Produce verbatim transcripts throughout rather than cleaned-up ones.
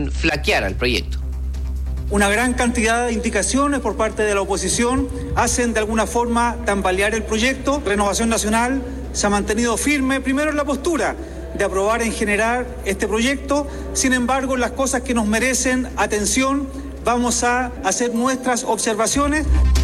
en flaquear al proyecto. Una gran cantidad de indicaciones por parte de la oposición hacen de alguna forma tambalear el proyecto. Renovación Nacional se ha mantenido firme, primero en la postura de aprobar en general este proyecto. Sin embargo, las cosas que nos merecen atención, vamos a hacer nuestras observaciones.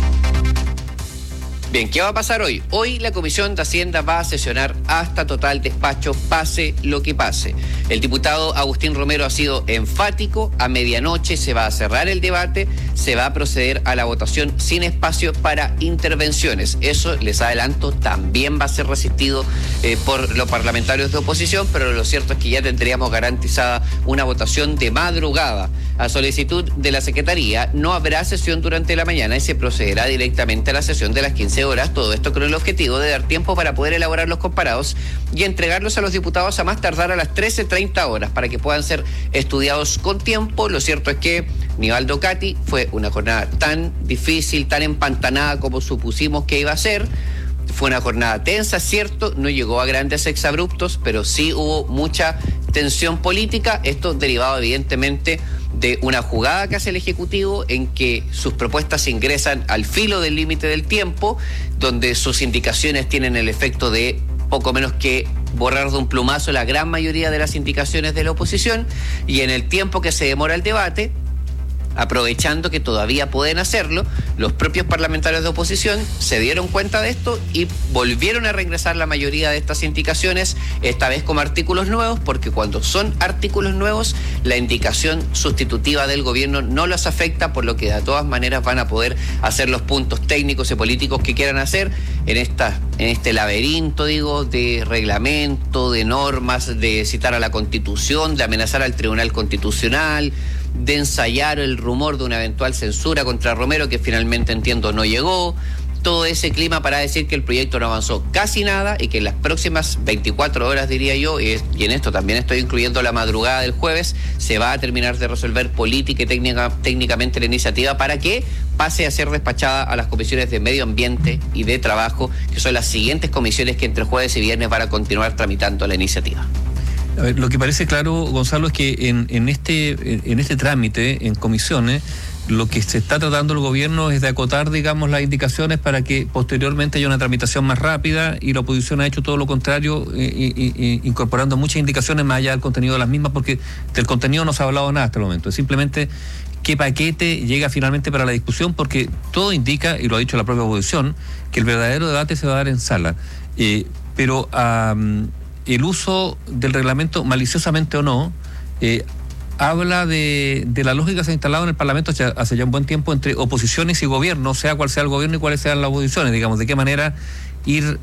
Bien, ¿qué va a pasar hoy? Hoy la Comisión de Hacienda va a sesionar hasta total despacho, pase lo que pase. El diputado Agustín Romero ha sido enfático: a medianoche se va a cerrar el debate, se va a proceder a la votación sin espacio para intervenciones. Eso, les adelanto, también va a ser resistido eh, por los parlamentarios de oposición, pero lo cierto es que ya tendríamos garantizada una votación de madrugada. A solicitud de la Secretaría, no habrá sesión durante la mañana y se procederá directamente a la sesión de las quince horas, todo esto con el objetivo de dar tiempo para poder elaborar los comparados y entregarlos a los diputados a más tardar a las trece treinta horas para que puedan ser estudiados con tiempo. Lo cierto es que, Nivaldo Cati, fue una jornada tan difícil, tan empantanada como supusimos que iba a ser. Fue una jornada tensa, cierto, no llegó a grandes exabruptos, pero sí hubo mucha tensión política, esto derivado evidentemente de una jugada que hace el Ejecutivo en que sus propuestas ingresan al filo del límite del tiempo, donde sus indicaciones tienen el efecto de poco menos que borrar de un plumazo la gran mayoría de las indicaciones de la oposición, y en el tiempo que se demora el debate, aprovechando que todavía pueden hacerlo, los propios parlamentarios de oposición se dieron cuenta de esto y volvieron a reingresar la mayoría de estas indicaciones, esta vez como artículos nuevos, porque cuando son artículos nuevos, la indicación sustitutiva del gobierno no los afecta, por lo que de todas maneras van a poder hacer los puntos técnicos y políticos que quieran hacer en esta, en este laberinto, digo, de reglamento, de normas, de citar a la Constitución, de amenazar al Tribunal Constitucional, de ensayar el rumor de una eventual censura contra Romero, que finalmente, entiendo, no llegó. Todo ese clima para decir que el proyecto no avanzó casi nada y que en las próximas veinticuatro horas, diría yo, y en esto también estoy incluyendo la madrugada del jueves, se va a terminar de resolver política y técnica, técnicamente la iniciativa para que pase a ser despachada a las comisiones de Medio Ambiente y de Trabajo, que son las siguientes comisiones que entre jueves y viernes van a continuar tramitando la iniciativa. A ver, lo que parece claro, Gonzalo, es que en, en este en este trámite, en comisiones, lo que se está tratando el gobierno es de acotar, digamos, las indicaciones para que posteriormente haya una tramitación más rápida, y la oposición ha hecho todo lo contrario, eh, eh, eh, incorporando muchas indicaciones más allá del contenido de las mismas, porque del contenido no se ha hablado nada hasta el momento. Es simplemente qué paquete llega finalmente para la discusión, porque todo indica, y lo ha dicho la propia oposición, que el verdadero debate se va a dar en sala. Eh, pero um, el uso del reglamento, maliciosamente o no, eh, habla de, de la lógica que se ha instalado en el Parlamento hace, hace ya un buen tiempo entre oposiciones y gobierno, sea cual sea el gobierno y cuáles sean las oposiciones, digamos, de qué manera ir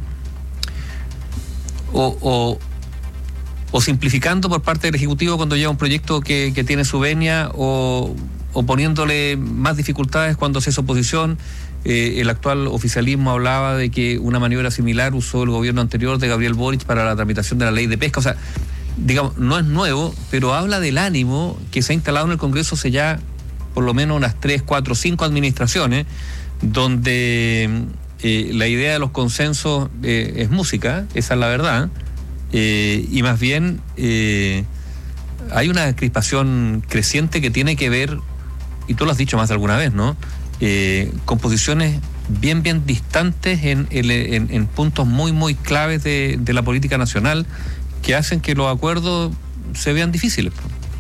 o, o, o simplificando por parte del Ejecutivo cuando llega un proyecto que, que tiene su venia, o, o poniéndole más dificultades cuando se es oposición. Eh, el actual oficialismo hablaba de que una maniobra similar usó el gobierno anterior de Gabriel Boric para la tramitación de la ley de pesca. O sea, digamos, no es nuevo, pero habla del ánimo que se ha instalado en el Congreso hace ya por lo menos unas tres, cuatro, cinco administraciones, donde eh, la idea de los consensos eh, es música, esa es la verdad, eh, y más bien eh, hay una crispación creciente que tiene que ver, y tú lo has dicho más de alguna vez, ¿no?, Eh, con posiciones bien, bien distantes en, en, en puntos muy, muy claves de, de la política nacional, que hacen que los acuerdos se vean difíciles.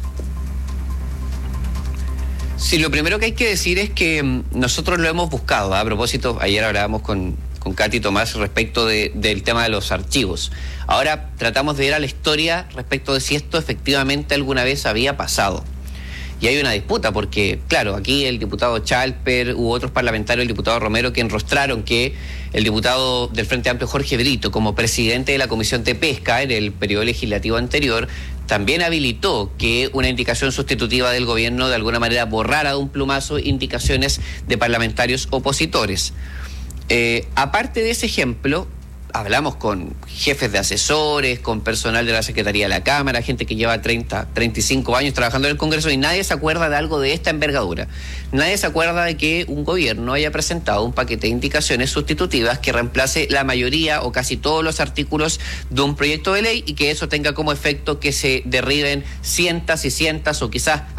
Sí, lo primero que hay que decir es que nosotros lo hemos buscado. A propósito, ayer hablábamos con, con Katy Tomás respecto de, del tema de los archivos. Ahora tratamos de ir a la historia respecto de si esto efectivamente alguna vez había pasado. Y hay una disputa porque, claro, aquí el diputado Chalper u otros parlamentarios, el diputado Romero, que enrostraron que el diputado del Frente Amplio Jorge Brito, como presidente de la Comisión de Pesca en el periodo legislativo anterior, también habilitó que una indicación sustitutiva del gobierno de alguna manera borrara de un plumazo indicaciones de parlamentarios opositores. Eh, aparte de ese ejemplo, hablamos con jefes de asesores, con personal de la Secretaría de la Cámara, gente que lleva treinta, treinta y cinco años trabajando en el Congreso, y nadie se acuerda de algo de esta envergadura. Nadie se acuerda de que un gobierno haya presentado un paquete de indicaciones sustitutivas que reemplace la mayoría o casi todos los artículos de un proyecto de ley, y que eso tenga como efecto que se derriben cientos y cientos o quizás